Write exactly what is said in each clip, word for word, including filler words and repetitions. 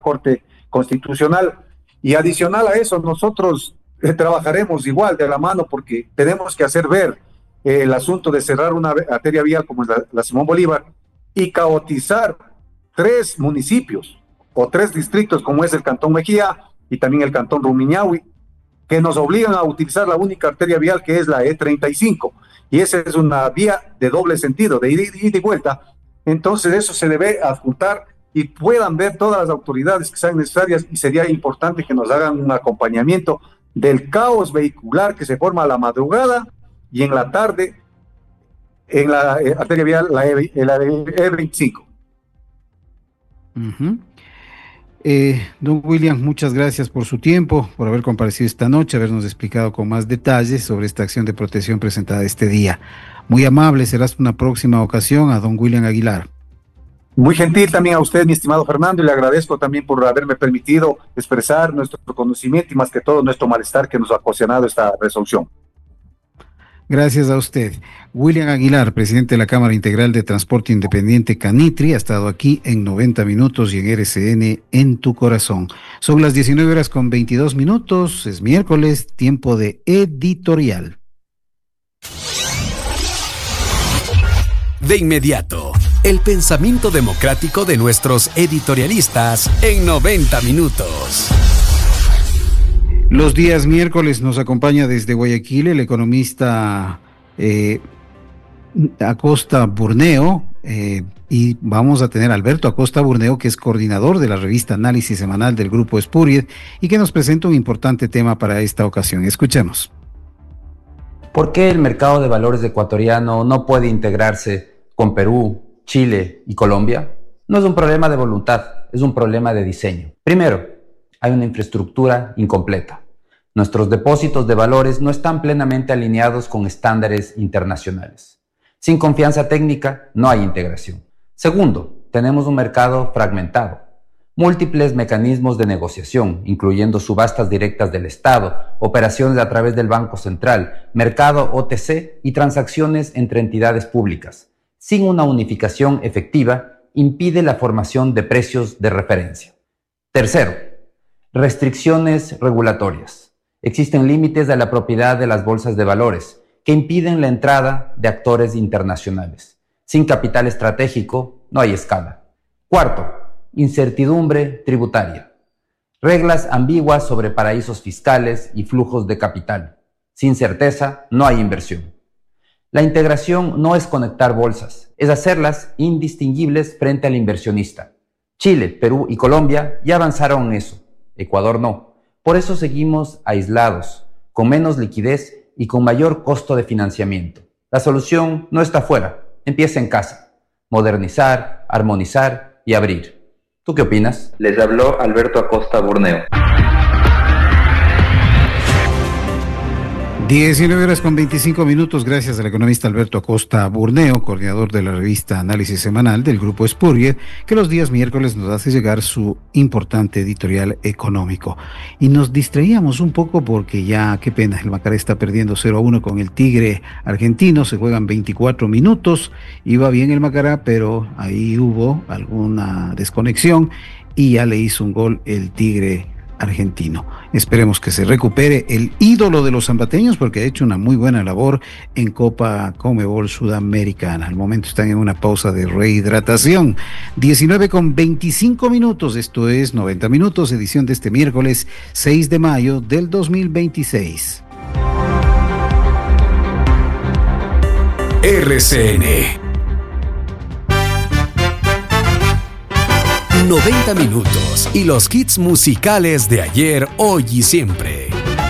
Corte Constitucional. Y adicional a eso, nosotros eh, trabajaremos igual de la mano porque tenemos que hacer ver eh, el asunto de cerrar una arteria vial como la, la Simón Bolívar y caotizar tres municipios o tres distritos como es el Cantón Mejía y también el Cantón Rumiñahui, que nos obligan a utilizar la única arteria vial que es la E treinta y cinco. Y esa es una vía de doble sentido, de ida y vuelta. Entonces eso se debe adjuntar y puedan ver todas las autoridades que sean necesarias, y sería importante que nos hagan un acompañamiento del caos vehicular que se forma a la madrugada y en la tarde en la eh, arteria vial, la E veinticinco. Uh-huh. Eh, don William, muchas gracias por su tiempo, por haber comparecido esta noche, habernos explicado con más detalles sobre esta acción de protección presentada este día. Muy amable, será hasta una próxima ocasión a don William Aguilar. Muy gentil también a usted, mi estimado Fernando, y le agradezco también por haberme permitido expresar nuestro conocimiento y más que todo nuestro malestar que nos ha ocasionado esta resolución. Gracias a usted. William Aguilar, presidente de la Cámara Integral de Transporte Independiente Canitri, ha estado aquí en noventa minutos y en R C N en tu corazón. Son las diecinueve horas con veintidós minutos, es miércoles, tiempo de editorial. De inmediato, el pensamiento democrático de nuestros editorialistas en noventa minutos. Los días miércoles nos acompaña desde Guayaquil el economista eh, Acosta Burneo, eh, y vamos a tener a Alberto Acosta Burneo, que es coordinador de la revista Análisis Semanal del Grupo Spuriet y que nos presenta un importante tema para esta ocasión. Escuchemos. ¿Por qué el mercado de valores ecuatoriano no puede integrarse con Perú, Chile y Colombia? No es un problema de voluntad, es un problema de diseño. Primero, hay una infraestructura incompleta. Nuestros depósitos de valores no están plenamente alineados con estándares internacionales. Sin confianza técnica, no hay integración. Segundo, tenemos un mercado fragmentado. Múltiples mecanismos de negociación, incluyendo subastas directas del Estado, operaciones a través del Banco Central, mercado O T C y transacciones entre entidades públicas, sin una unificación efectiva, impide la formación de precios de referencia. Tercero, restricciones regulatorias. Existen límites a la propiedad de las bolsas de valores que impiden la entrada de actores internacionales. Sin capital estratégico, no hay escala. Cuarto, incertidumbre tributaria. Reglas ambiguas sobre paraísos fiscales y flujos de capital. Sin certeza, no hay inversión. La integración no es conectar bolsas, es hacerlas indistinguibles frente al inversionista. Chile, Perú y Colombia ya avanzaron en eso. Ecuador no. Por eso seguimos aislados, con menos liquidez y con mayor costo de financiamiento. La solución no está fuera, empieza en casa. Modernizar, armonizar y abrir. ¿Tú qué opinas? Les habló Alberto Acosta Burneo. diecinueve horas con veinticinco minutos, gracias al economista Alberto Acosta Burneo, coordinador de la revista Análisis Semanal del Grupo Spuriet, que los días miércoles nos hace llegar su importante editorial económico. Y nos distraíamos un poco porque ya, qué pena, el Macará está perdiendo cero a uno con el Tigre argentino, se juegan veinticuatro minutos, iba bien el Macará, pero ahí hubo alguna desconexión y ya le hizo un gol el Tigre argentino. Esperemos que se recupere el ídolo de los zambateños porque ha hecho una muy buena labor en Copa Conmebol Sudamericana. Al momento están en una pausa de rehidratación. diecinueve con veinticinco minutos, esto es noventa minutos, edición de este miércoles seis de mayo del dos mil veintiséis. R C N noventa minutos y los hits musicales de ayer, hoy y siempre.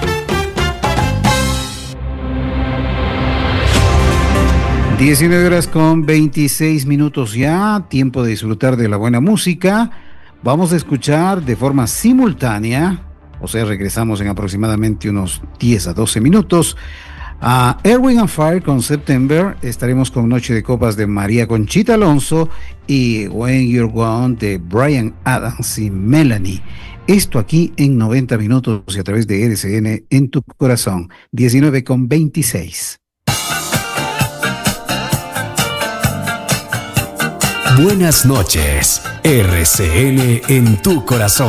diecinueve horas con veintiséis minutos ya, tiempo de disfrutar de la buena música. Vamos a escuchar de forma simultánea, o sea, regresamos en aproximadamente unos diez a doce minutos, a Earth, Wind and Fire con September. Estaremos con Noche de Copas de María Conchita Alonso y When You're Gone de Bryan Adams y Melanie. Esto aquí en noventa minutos y a través de R C N en tu corazón. diecinueve con veintiséis. Buenas noches, R C N en tu corazón.